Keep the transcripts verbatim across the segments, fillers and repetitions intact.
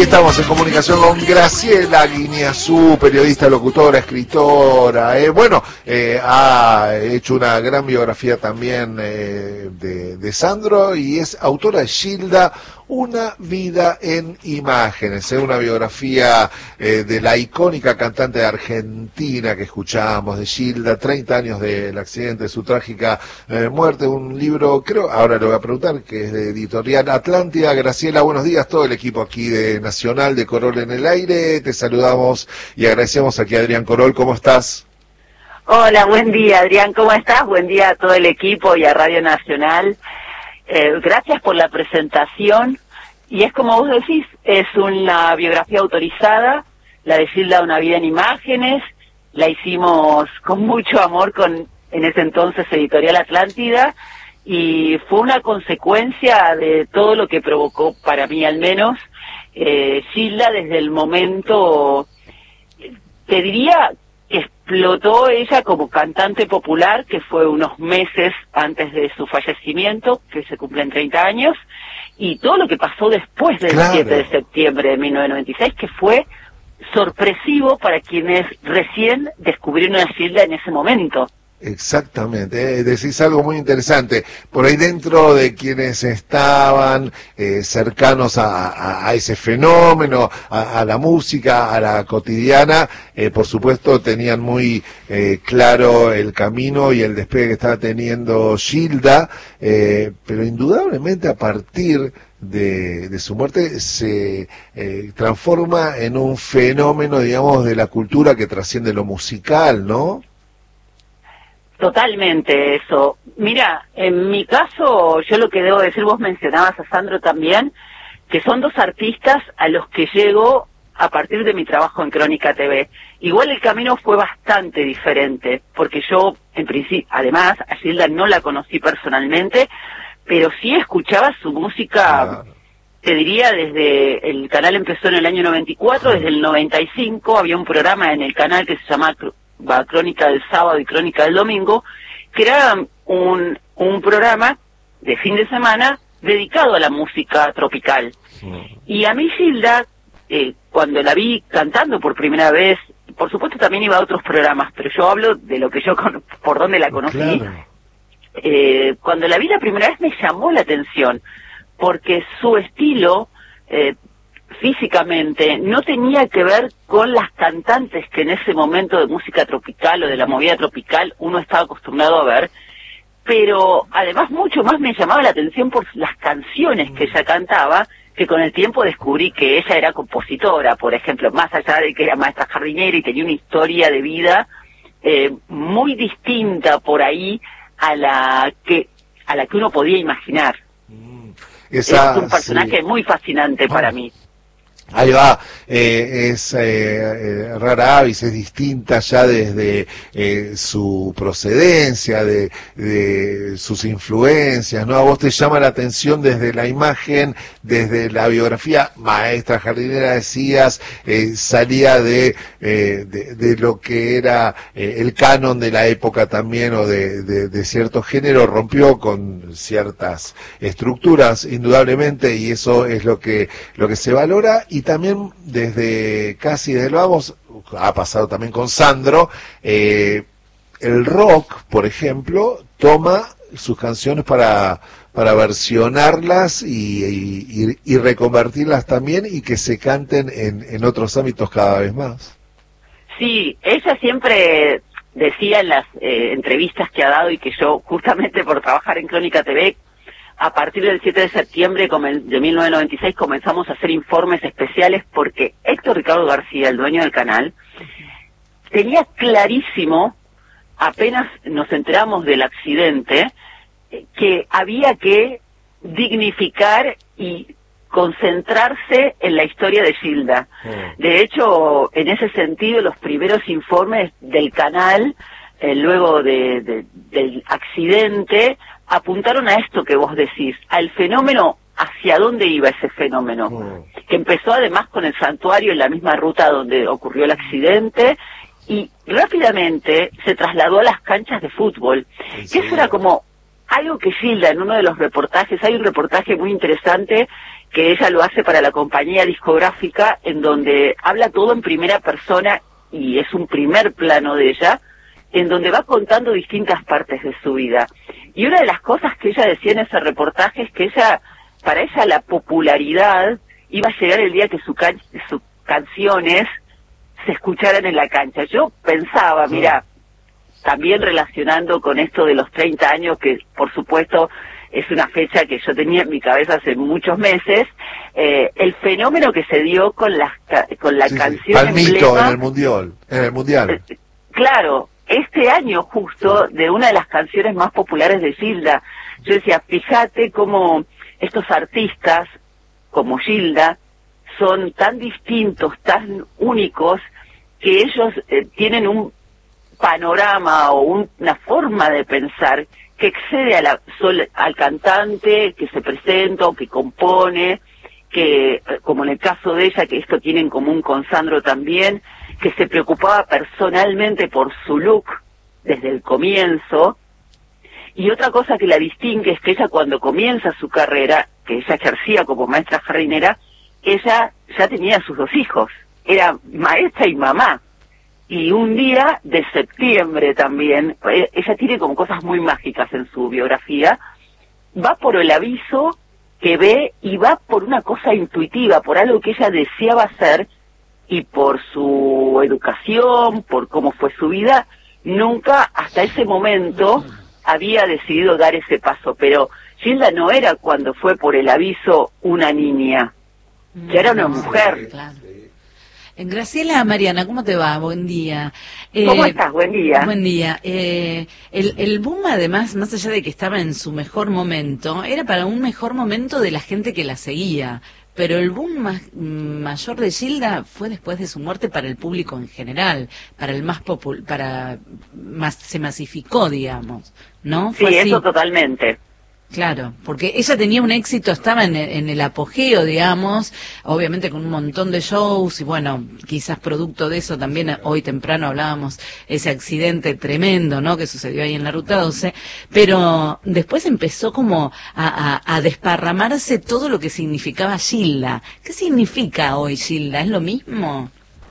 estamos en comunicación con Graciela Guiñazú, periodista, locutora, escritora. Eh, bueno, eh, ha hecho una gran biografía también eh, de, de Sandro y es autora de Gilda, una vida en imágenes, ¿eh? Una biografía eh, de la icónica cantante de Argentina que escuchábamos, de Gilda, treinta años del accidente, de su trágica eh, muerte. Un libro, creo, ahora le voy a preguntar, que es de Editorial Atlántida. Graciela, buenos días, todo el equipo aquí de Nacional, de Corol en el aire. Te saludamos y agradecemos aquí a Adrián Corol. ¿Cómo estás? Hola, buen día, Adrián, ¿cómo estás? Buen día a todo el equipo y a Radio Nacional. Eh, gracias por la presentación. Y es como vos decís, es una biografía autorizada, la de Gilda, una vida en imágenes. La hicimos con mucho amor con, en ese entonces, Editorial Atlántida, y fue una consecuencia de todo lo que provocó, para mí al menos, eh, Gilda desde el momento, te diría, que explotó ella como cantante popular, que fue unos meses antes de su fallecimiento, que se cumplen treinta años, y todo lo que pasó después del Claro. siete de septiembre de mil novecientos noventa y seis, que fue sorpresivo para quienes recién descubrieron a Gilda en ese momento. Exactamente, eh, decís algo muy interesante. Por ahí dentro de quienes estaban eh, cercanos a, a, a ese fenómeno, a, a la música, a la cotidiana, eh, por supuesto tenían muy eh, claro el camino y el despegue que estaba teniendo Gilda, eh, pero indudablemente a partir de, de su muerte se eh, transforma en un fenómeno, digamos, de la cultura que trasciende lo musical, ¿no? Totalmente eso. Mira, en mi caso, yo lo que debo decir, vos mencionabas a Sandro también, que son dos artistas a los que llego a partir de mi trabajo en Crónica T V. Igual el camino fue bastante diferente, porque yo, en principio, además, a Gilda no la conocí personalmente, pero sí escuchaba su música, Claro. te diría, desde el canal empezó en el año noventa y cuatro, desde el noventa y cinco había un programa en el canal que se llamaba va, Crónica del Sábado y Crónica del Domingo, que era un, un programa de fin de semana dedicado a la música tropical. Mm. Y a mí Gilda, eh, cuando la vi cantando por primera vez, por supuesto también iba a otros programas, pero yo hablo de lo que yo, con, por donde la conocí, claro. eh, cuando la vi la primera vez me llamó la atención, porque su estilo, eh, físicamente, no tenía que ver con las cantantes que en ese momento de música tropical o de la movida tropical uno estaba acostumbrado a ver, pero además mucho más me llamaba la atención por las canciones que ella cantaba, que con el tiempo descubrí que ella era compositora, por ejemplo, más allá de que era maestra jardinera y tenía una historia de vida eh, muy distinta por ahí a la que a la que uno podía imaginar. Mm, esa, es un personaje sí. muy fascinante ah. para mí. Ahí va, eh, es eh, eh, rara avis, es distinta ya desde eh, su procedencia, de, de sus influencias, ¿no? A vos te llama la atención desde la imagen, desde la biografía, maestra jardinera decías, eh, salía de, eh, de, de lo que era eh, el canon de la época también, o de, de, de cierto género, rompió con ciertas estructuras, indudablemente, y eso es lo que, lo que se valora. Y también desde casi desde el vamos, ha pasado también con Sandro, eh, el rock, por ejemplo, toma sus canciones para para versionarlas y, y, y reconvertirlas también y que se canten en, en otros ámbitos cada vez más. Sí, ella siempre decía en las eh, entrevistas que ha dado, y que yo, justamente por trabajar en Crónica T V, a partir del siete de septiembre de mil novecientos noventa y seis comenzamos a hacer informes especiales, porque Héctor Ricardo García, el dueño del canal, tenía clarísimo, apenas nos enteramos del accidente, que había que dignificar y concentrarse en la historia de Gilda. Mm. De hecho, en ese sentido, los primeros informes del canal, eh, luego de, de, del accidente, apuntaron a esto que vos decís, al fenómeno, hacia dónde iba ese fenómeno, mm. que empezó además con el santuario en la misma ruta donde ocurrió el accidente, y rápidamente se trasladó a las canchas de fútbol, sí, que eso era como algo que Gilda, en uno de los reportajes, hay un reportaje muy interesante que ella lo hace para la compañía discográfica, en donde habla todo en primera persona y es un primer plano de ella, en donde va contando distintas partes de su vida. Y una de las cosas que ella decía en ese reportaje es que ella, para ella la popularidad iba a llegar el día que su can sus canciones se escucharan en la cancha. Yo pensaba, mira, también relacionando con esto de los treinta años, que por supuesto es una fecha que yo tenía en mi cabeza hace muchos meses, eh, el fenómeno que se dio con, las, con la sí, canción sí. Palmito emblema, en el mundial, en el mundial. Eh, claro, este año justo, de una de las canciones más populares de Gilda, yo decía, fíjate cómo estos artistas, como Gilda, son tan distintos, tan únicos, que ellos eh, tienen un panorama o un, una forma de pensar que excede a la, sol, al cantante que se presenta o que compone, que, como en el caso de ella, que esto tiene en común con Sandro también, que se preocupaba personalmente por su look desde el comienzo. Y otra cosa que la distingue es que ella, cuando comienza su carrera, que ella ejercía como maestra jardinera, ella ya tenía sus dos hijos, era maestra y mamá. Y un día de septiembre también, ella tiene como cosas muy mágicas en su biografía, va por el aviso que ve y va por una cosa intuitiva, por algo que ella deseaba hacer, y por su educación, por cómo fue su vida, nunca hasta ese momento había decidido dar ese paso. Pero Gilda no era, cuando fue por el aviso, una niña, ya era una mujer. Claro. Graciela, Mariana, ¿cómo te va? Buen día. Eh, ¿Cómo estás? Buen día. Buen día. Eh, el, el boom, además, más allá de que estaba en su mejor momento, era para un mejor momento de la gente que la seguía. Pero el boom más, mayor de Gilda fue después de su muerte para el público en general, para el más popul para más se masificó, digamos, ¿no? ¿Fue sí, así? Eso totalmente. Claro, porque ella tenía un éxito, estaba en el, en el apogeo, digamos, obviamente con un montón de shows y bueno, quizás producto de eso también hoy temprano hablábamos ese accidente tremendo, ¿no?, que sucedió ahí en la Ruta doce, pero después empezó como a, a, a desparramarse todo lo que significaba Gilda. ¿Qué significa hoy Gilda? ¿Es lo mismo?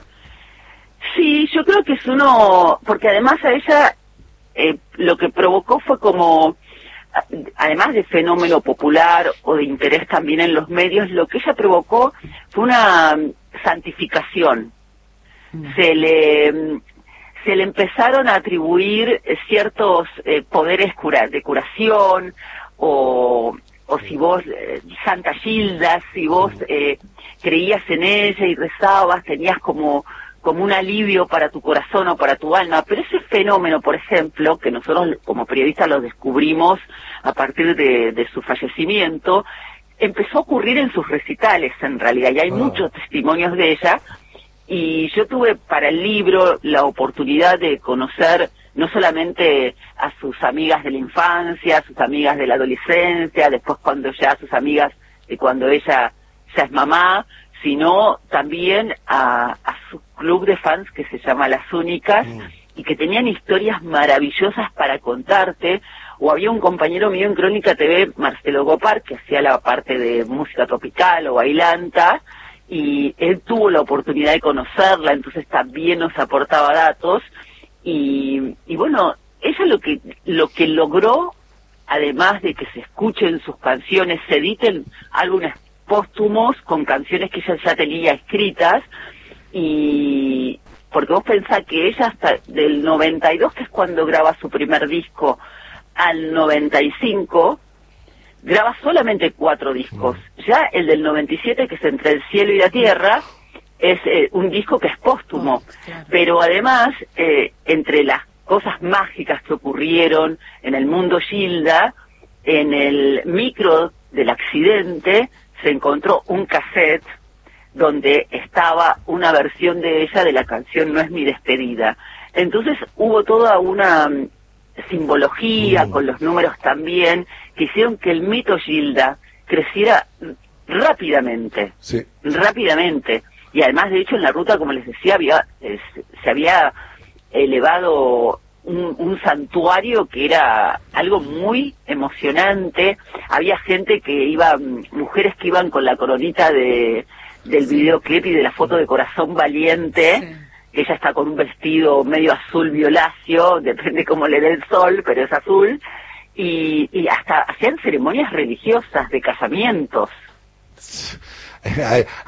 Sí, yo creo que es uno, porque además a ella eh, lo que provocó fue como, además de fenómeno popular o de interés también en los medios, lo que ella provocó fue una santificación. Mm. Se le se le empezaron a atribuir ciertos eh, poderes cura, de curación, o, o si vos, eh, Santa Gilda, si vos eh, creías en ella y rezabas, tenías como como un alivio para tu corazón o para tu alma. Pero ese fenómeno, por ejemplo, que nosotros como periodistas lo descubrimos a partir de, de su fallecimiento, empezó a ocurrir en sus recitales, en realidad, y hay oh. muchos testimonios de ella, y yo tuve para el libro la oportunidad de conocer no solamente a sus amigas de la infancia, a sus amigas de la adolescencia, después cuando ya sus amigas de cuando ella ya es mamá, sino también a, a su club de fans que se llama Las Únicas, mm. y que tenían historias maravillosas para contarte. O había un compañero mío en Crónica T V, Marcelo Gopar, que hacía la parte de música tropical o bailanta, y él tuvo la oportunidad de conocerla, entonces también nos aportaba datos, y, y bueno, ella lo que, lo que logró, además de que se escuchen sus canciones, se editen álbumes póstumos con canciones que ella ya tenía escritas, y porque vos pensás que ella hasta del noventa y dos, que es cuando graba su primer disco, al noventa y cinco, graba solamente cuatro discos. Ya el del noventa y siete, que es Entre el cielo y la tierra, es eh, un disco que es póstumo, oh, claro. Pero además, eh, entre las cosas mágicas que ocurrieron en el mundo Gilda, en el micro del accidente se encontró un cassette donde estaba una versión de ella de la canción No es mi despedida. Entonces hubo toda una um, simbología, mm. con los números también, que hicieron que el mito Gilda creciera rápidamente, sí. rápidamente. Y además, de hecho, en la ruta, como les decía, había eh, se había elevado un, un santuario que era algo muy emocionante. Había gente que iba, mujeres que iban con la coronita de del sí. videoclip y de la foto de Corazón Valiente, sí. que ella está con un vestido medio azul violáceo, depende cómo le dé el sol, pero es azul, y, y hasta hacían ceremonias religiosas de casamientos.